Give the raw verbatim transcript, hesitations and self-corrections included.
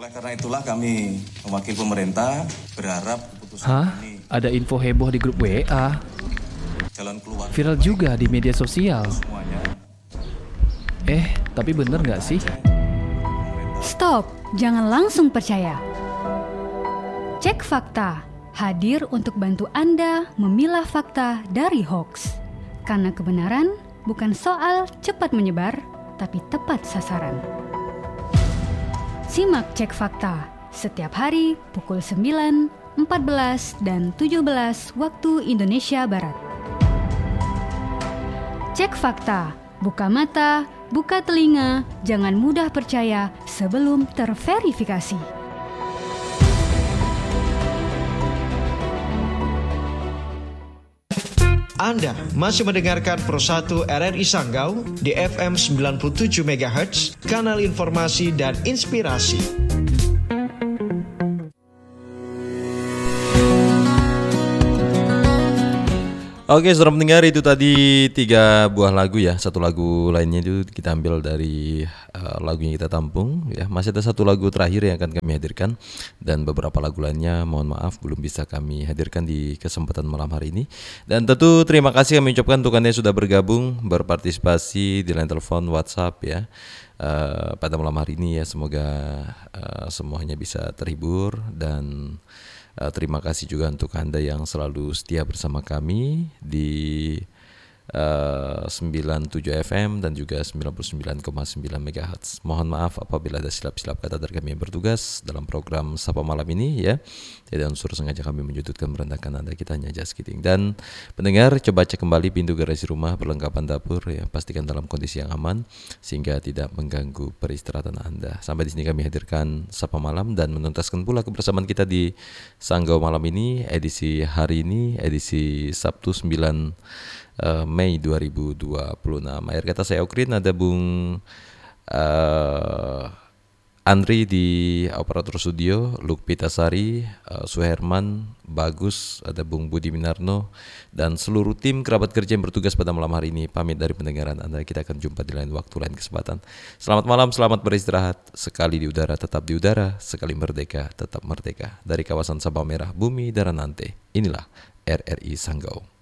Oleh karena itulah kami mewakili pemerintah berharap keputusan Hah? ini Ada info heboh di grup W A. jalan keluar Viral juga di media sosial. semuanya. Eh, tapi bener nggak sih? Stop, jangan langsung percaya. Cek fakta, hadir untuk bantu Anda memilah fakta dari hoax. Karena kebenaran bukan soal cepat menyebar, tapi tepat sasaran. Simak Cek Fakta setiap hari pukul sembilan, empat belas, dan tujuh belas waktu Indonesia Barat. Cek Fakta, buka mata, buka telinga, jangan mudah percaya sebelum terverifikasi. Anda masih mendengarkan Pro satu R R I Sanggau di F M sembilan puluh tujuh megahertz, kanal informasi dan inspirasi. Oke, saudara pendengar, itu tadi tiga buah lagu ya. Satu lagu lainnya itu kita ambil dari uh, lagu yang kita tampung ya. Masih ada satu lagu terakhir yang akan kami hadirkan, dan beberapa lagu lainnya mohon maaf belum bisa kami hadirkan di kesempatan malam hari ini. Dan tentu terima kasih kami ucapkan untuk Anda yang sudah bergabung, berpartisipasi di line telepon, WhatsApp ya. Uh, pada malam hari ini ya, semoga uh, semuanya bisa terhibur. Dan Uh, terima kasih juga untuk Anda yang selalu setia bersama kami di uh, sembilan puluh tujuh F M dan juga sembilan puluh sembilan koma sembilan megahertz. Mohon maaf apabila ada silap-silap kata dari kami yang bertugas dalam program Sapa Malam ini ya. Tidak unsur sengaja kami menyudutkan, merendahkan Anda, kita hanya just kidding. Dan pendengar, coba cek kembali pintu garasi rumah, perlengkapan dapur ya, pastikan dalam kondisi yang aman sehingga tidak mengganggu peristirahatan Anda. Sampai di sini kami hadirkan Sapa Malam dan menuntaskan pula kebersamaan kita di Sanggau malam ini, edisi hari ini, edisi Sabtu sembilan uh, Mei dua ribu dua puluh enam. Akhir kata saya Okrin, ada Bung uh, Andri di operator studio, Luk Pitasari, uh, Suherman, Bagus, ada Bung Budi Minarno, dan seluruh tim kerabat kerja yang bertugas pada malam hari ini. Pamit dari pendengaran Anda, kita akan jumpa di lain waktu, lain kesempatan. Selamat malam, selamat beristirahat. Sekali di udara, tetap di udara. Sekali merdeka, tetap merdeka. Dari kawasan Sabah Merah, Bumi Daranante, inilah R R I Sanggau.